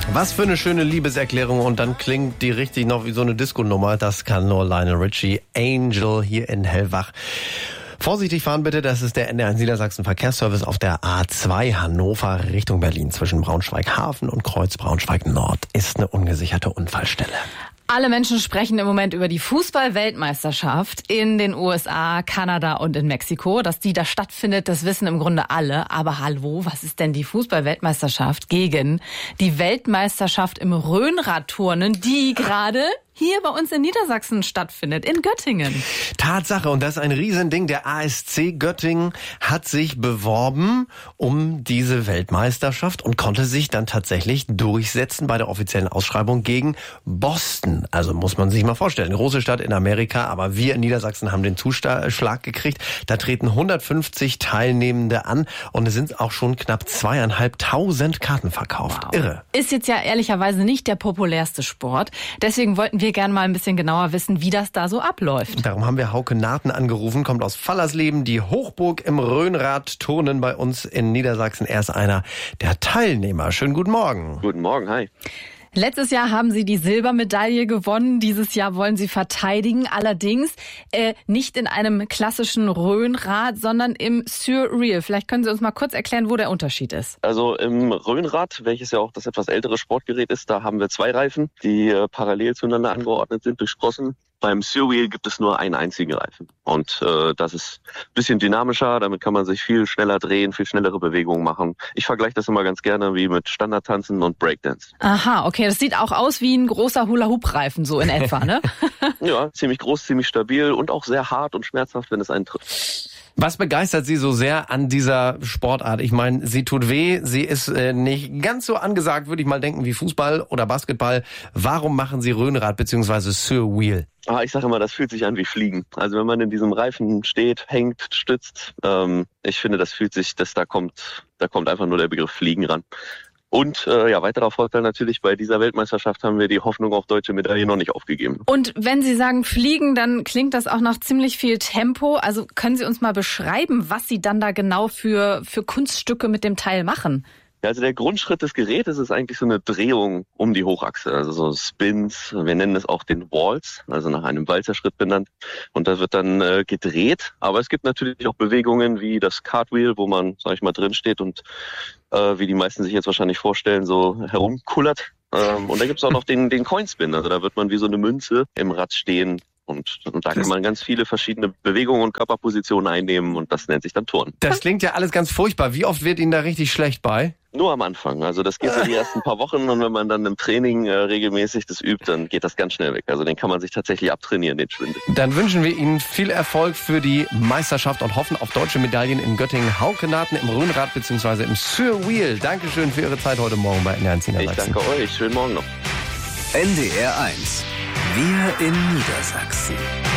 Was für eine schöne Liebeserklärung und dann klingt die richtig noch wie so eine Disco-Nummer. Das kann nur Lionel Richie. Angel hier in Hellwach. Vorsichtig fahren bitte, das ist der NDR Niedersachsen Verkehrsservice auf der A2 Hannover Richtung Berlin. Zwischen Braunschweig-Hafen und Kreuz Braunschweig-Nord ist eine ungesicherte Unfallstelle. Alle Menschen sprechen im Moment über die Fußball-Weltmeisterschaft in den USA, Kanada und in Mexiko. Dass die da stattfindet, das wissen im Grunde alle. Aber hallo, was ist denn die Fußball-Weltmeisterschaft gegen die Weltmeisterschaft im Rhönradturnen, die gerade hier bei uns in Niedersachsen stattfindet, in Göttingen? Tatsache, und das ist ein Riesending. Der ASC Göttingen hat sich beworben um diese Weltmeisterschaft und konnte sich dann tatsächlich durchsetzen bei der offiziellen Ausschreibung gegen Boston. Also muss man sich mal vorstellen, große Stadt in Amerika, aber wir in Niedersachsen haben den Zuschlag gekriegt. Da treten 150 Teilnehmende an und es sind auch schon knapp 2.500 Karten verkauft. Wow. Irre. Ist jetzt ja ehrlicherweise nicht der populärste Sport. Deswegen wollten wir gerne mal ein bisschen genauer wissen, wie das da so abläuft. Darum haben wir Hauke Narten angerufen, kommt aus Fallersleben, die Hochburg im Rhönradturnen bei uns in Niedersachsen. Er ist einer der Teilnehmer. Schönen guten Morgen. Guten Morgen, hi. Letztes Jahr haben Sie die Silbermedaille gewonnen. Dieses Jahr wollen Sie verteidigen. Allerdings nicht in einem klassischen Rhönrad, sondern im Surreal. Vielleicht können Sie uns mal kurz erklären, wo der Unterschied ist. Also im Rhönrad, welches ja auch das etwas ältere Sportgerät ist, da haben wir 2 Reifen, die parallel zueinander angeordnet sind durch Sprossen. Beim Surreal gibt es nur einen einzigen Reifen. Und das ist ein bisschen dynamischer, damit kann man sich viel schneller drehen, viel schnellere Bewegungen machen. Ich vergleiche das immer ganz gerne wie mit Standardtanzen und Breakdance. Aha, okay, das sieht auch aus wie ein großer Hula-Hoop-Reifen, so in etwa, ne? Ja, ziemlich groß, ziemlich stabil und auch sehr hart und schmerzhaft, wenn es einen trifft. Was begeistert Sie so sehr an dieser Sportart? Ich meine, sie tut weh, sie ist nicht ganz so angesagt, würde ich mal denken, wie Fußball oder Basketball. Warum machen Sie Rhönrad bzw. Surreal? Ich sage immer, das fühlt sich an wie Fliegen. Also wenn man in diesem Reifen steht, hängt, stützt, ich finde, da kommt einfach nur der Begriff Fliegen ran. Und weiterer Vorteil natürlich, bei dieser Weltmeisterschaft haben wir die Hoffnung auf deutsche Medaille noch nicht aufgegeben. Und wenn Sie sagen Fliegen, dann klingt das auch nach ziemlich viel Tempo. Also können Sie uns mal beschreiben, was Sie dann da genau für Kunststücke mit dem Teil machen? Ja, also der Grundschritt des Gerätes ist eigentlich so eine Drehung um die Hochachse, also so Spins. Wir nennen es auch den Waltz, also nach einem Walzerschritt benannt. Und da wird dann gedreht. Aber es gibt natürlich auch Bewegungen wie das Cartwheel, wo man, sag ich mal, drin steht und wie die meisten sich jetzt wahrscheinlich vorstellen, so herumkullert. Und da gibt's auch noch den Coinspin, also da wird man wie so eine Münze im Rad stehen. Und da kann man ganz viele verschiedene Bewegungen und Körperpositionen einnehmen und das nennt sich dann Turnen. Das klingt ja alles ganz furchtbar. Wie oft wird Ihnen da richtig schlecht bei? Nur am Anfang. Also das geht so die ersten paar Wochen und wenn man dann im Training regelmäßig das übt, dann geht das ganz schnell weg. Also den kann man sich tatsächlich abtrainieren, den Schwindel. Dann wünschen wir Ihnen viel Erfolg für die Meisterschaft und hoffen auf deutsche Medaillen in Göttingen. Hauke Narten im Rhönrad bzw. im Surreal. Dankeschön für Ihre Zeit heute Morgen bei NDR Niedersachsen. Ich danke euch. Schönen Morgen noch. NDR 1. Wir in Niedersachsen.